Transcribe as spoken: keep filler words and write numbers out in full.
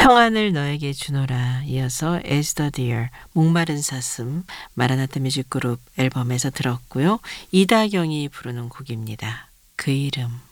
평안을 너에게 주노라. 이어서 As the Deer, 목마른 사슴, 마라나타 뮤직그룹 앨범에서 들었고요. 이다경이 부르는 곡입니다. 그 이름.